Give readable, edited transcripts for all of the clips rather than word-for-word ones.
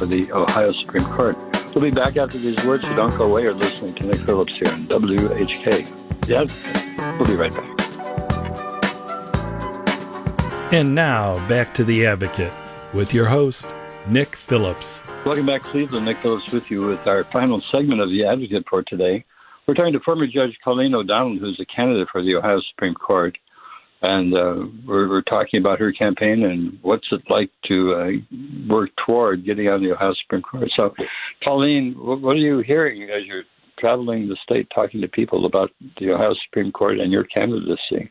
for the Ohio Supreme Court. We'll be back after these words, so don't go away. You're listening to Nick Phillips here on WHK. Yes, we'll be right back. And now, back to The Advocate with your host, Nick Phillips. Welcome back, Cleveland. Nick Phillips with you with our final segment of The Advocate for today. We're talking to former Judge Colleen O'Donnell, who's a candidate for the Ohio Supreme Court. And we're talking about her campaign and what's it like to work toward getting on the Ohio Supreme Court. So, Colleen, what are you hearing as you're traveling the state talking to people about the Ohio Supreme Court and your candidacy?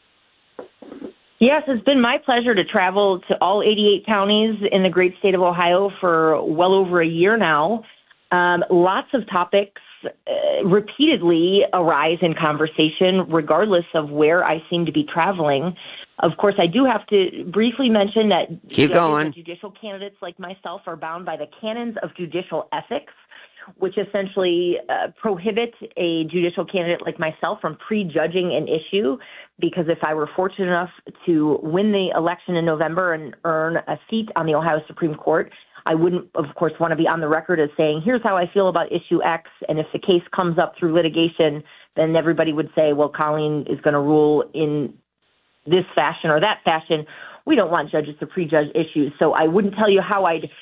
Yes, it's been my pleasure to travel to all 88 counties in the great state of Ohio for well over a year now. Lots of topics repeatedly arise in conversation, regardless of where I seem to be traveling. Of course, I do have to briefly mention that judicial candidates like myself are bound by the canons of judicial ethics, which essentially prohibit a judicial candidate like myself from prejudging an issue, because if I were fortunate enough to win the election in November and earn a seat on the Ohio Supreme Court, I wouldn't, of course, want to be on the record as saying, here's how I feel about issue X, and if the case comes up through litigation, then everybody would say, well, Colleen is going to rule in this fashion or that fashion. We don't want judges to prejudge issues, so I wouldn't tell you how I'd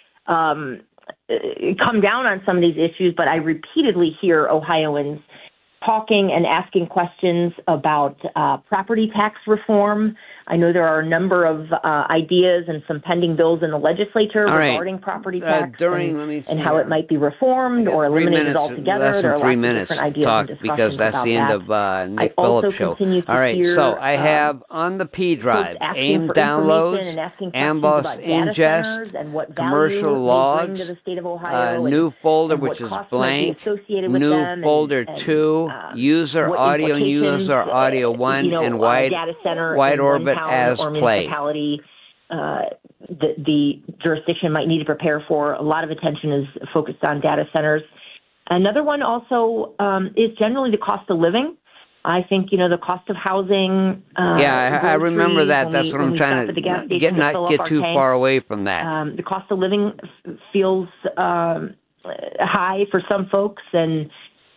come down on some of these issues, but I repeatedly hear Ohioans talking and asking questions about property tax reform. I know there are a number of ideas and some pending bills in the legislature regarding property tax and how it might be reformed or eliminated altogether. Less than 3 minutes to talk because that's the end of Nick Phillips' show. All right, so I have on the P drive, AIM downloads, Amboss ingest, commercial logs, new folder which is blank, new folder 2, user audio, user audio 1, and wide orbit as play. The jurisdiction might need to prepare for. A lot of attention is focused on data centers. Another one also is generally the cost of living. I think, the cost of housing. I remember that. That's what I'm trying to not get too far away from that. The cost of living feels high for some folks, and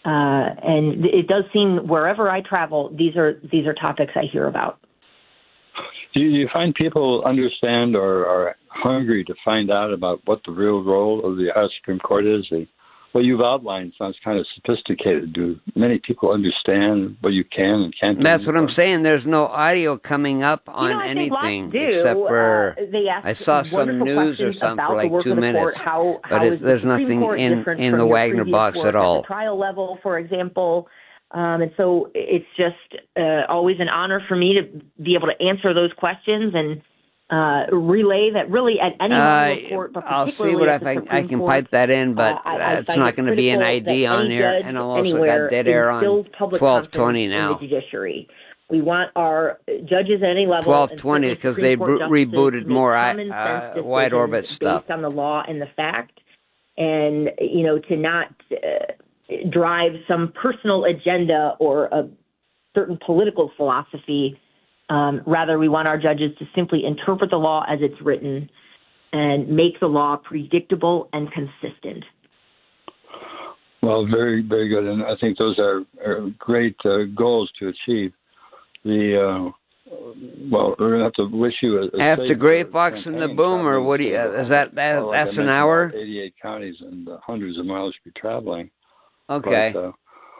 it does seem wherever I travel, these are topics I hear about. Do you find people understand or are hungry to find out about what the real role of the Ohio Supreme Court is? What you've outlined sounds kind of sophisticated. Do many people understand what you can and can't do? That's what I'm saying. There's no audio coming up on anything except for I saw some news or something for like 2 minutes. But there's nothing in the Wagner box at all. At the trial level, for example. And so it's just always an honor for me to be able to answer those questions and relay that really at any level of court, but I'll see what I can pipe that in, but it's not going to be an ID on here, and I'll also got dead air on 1220 now. The judiciary. We want our judges at any level. 1220 because they rebooted more wide orbit stuff based on the law and the fact, and to not drive some personal agenda or a certain political philosophy. Rather, we want our judges to simply interpret the law as it's written and make the law predictable and consistent. Well, very, very good. And I think those are great goals to achieve. We're going to have to wish you after Gray Fox and the Boomer, what do you, is that that's an hour? 88 counties and hundreds of miles you'll be traveling. Okay. But,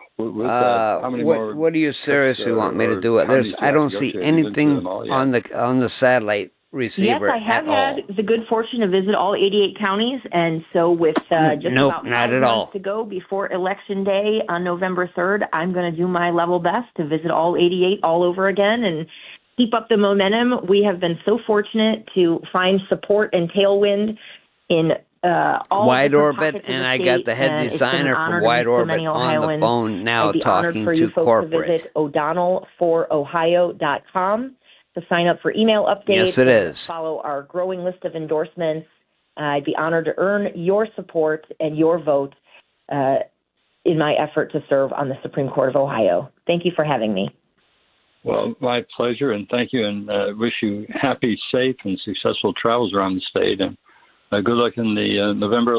what do you seriously want me to do? I don't see anything on the satellite receiver. Yes, I have had the good fortune to visit all 88 counties, and so with just about 5 months to go before Election Day on November 3rd, I'm going to do my level best to visit all 88 all over again and keep up the momentum. We have been so fortunate to find support and tailwind in all Wide Orbit, and I got the head designer from Wide Orbit on the phone now talking to corporate. Visit O'DonnellForOhio.com to sign up for email updates. Yes, it is. Follow our growing list of endorsements. I'd be honored to earn your support and your vote in my effort to serve on the Supreme Court of Ohio. Thank you for having me. Well, my pleasure, and thank you, and wish you happy, safe, and successful travels around the state. And good luck in the November